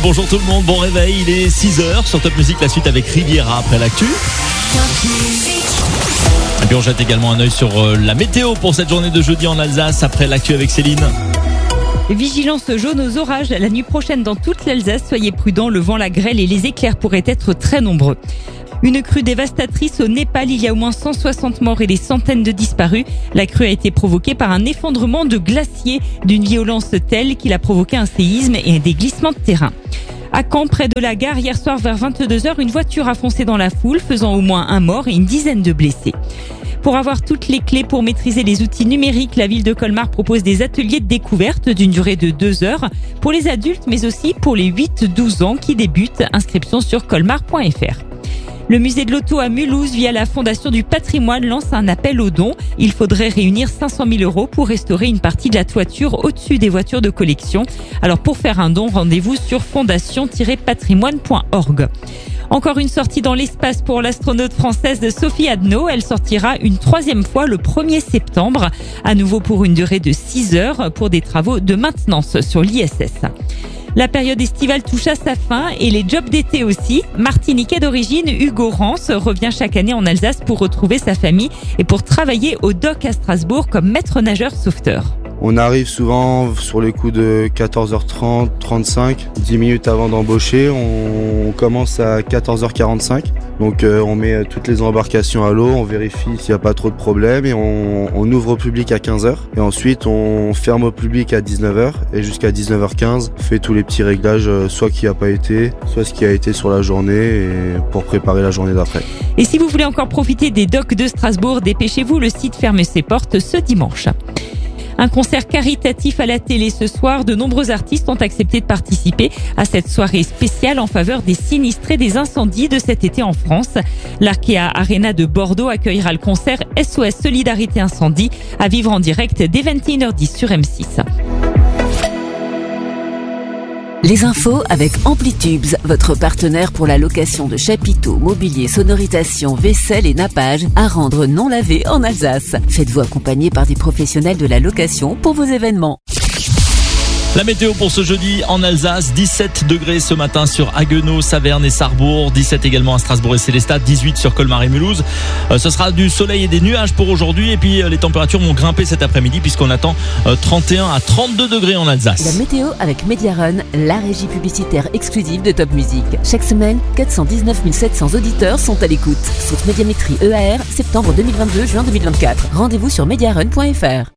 bonjour tout le monde, bon réveil, il est 6h sur Top Music, la suite avec Riviera après l'actu. Et puis on jette également un œil sur la météo pour cette journée de jeudi en Alsace après l'actu avec Céline. Vigilance jaune aux orages la nuit prochaine dans toute l'Alsace. Soyez prudents, le vent, la grêle et les éclairs pourraient être très nombreux. Une crue dévastatrice au Népal, il y a au moins 160 morts et des centaines de disparus. La crue a été provoquée par un effondrement de glaciers d'une violence telle qu'il a provoqué un séisme et des glissements de terrain. À Caen, près de la gare, hier soir vers 22h, une voiture a foncé dans la foule, faisant au moins un mort et une dizaine de blessés. Pour avoir toutes les clés pour maîtriser les outils numériques, la ville de Colmar propose des ateliers de découverte d'une durée de 2 heures pour les adultes, mais aussi pour les 8-12 ans qui débutent. Inscription sur colmar.fr. Le musée de l'auto à Mulhouse, via la Fondation du patrimoine, lance un appel aux dons. Il faudrait réunir 500 000 € pour restaurer une partie de la toiture au-dessus des voitures de collection. Alors pour faire un don, rendez-vous sur fondation-patrimoine.org. Encore une sortie dans l'espace pour l'astronaute française Sophie Adno. Elle sortira une 3e fois le 1er septembre, à nouveau pour une durée de 6 heures pour des travaux de maintenance sur l'ISS. La période estivale touche à sa fin et les jobs d'été aussi. Martiniquais d'origine, Hugo Rance revient chaque année en Alsace pour retrouver sa famille et pour travailler au dock à Strasbourg comme maître nageur sauveteur. On arrive souvent sur les coups de 14h30, 35, 10 minutes avant d'embaucher. On commence à 14h45. Donc on met toutes les embarcations à l'eau, on vérifie s'il n'y a pas trop de problèmes et on ouvre au public à 15h. Et ensuite on ferme au public à 19h et jusqu'à 19h15 on fait tous les petits réglages, soit qui n'a pas été, soit ce qui a été sur la journée et pour préparer la journée d'après. Et si vous voulez encore profiter des docks de Strasbourg, dépêchez-vous, le site ferme ses portes ce dimanche. Un concert caritatif à la télé ce soir. De nombreux artistes ont accepté de participer à cette soirée spéciale en faveur des sinistrés des incendies de cet été en France. L'Arkea Arena de Bordeaux accueillera le concert SOS Solidarité Incendie à vivre en direct dès 21h10 sur M6. Les infos avec Amplitubes, votre partenaire pour la location de chapiteaux, mobilier, sonorisation, vaisselle et nappage à rendre non lavés en Alsace. Faites-vous accompagner par des professionnels de la location pour vos événements. La météo pour ce jeudi en Alsace, 17 degrés ce matin sur Haguenau, Saverne et Sarrebourg, 17 également à Strasbourg et Sélestat, 18 sur Colmar et Mulhouse. Ce sera du soleil et des nuages pour aujourd'hui et puis les températures vont grimper cet après-midi puisqu'on attend 31 à 32 degrés en Alsace. La météo avec Mediarun, la régie publicitaire exclusive de Top Music. Chaque semaine, 419 700 auditeurs sont à l'écoute. Sauf Médiamétrie EAR, septembre 2022, juin 2024. Rendez-vous sur mediarun.fr.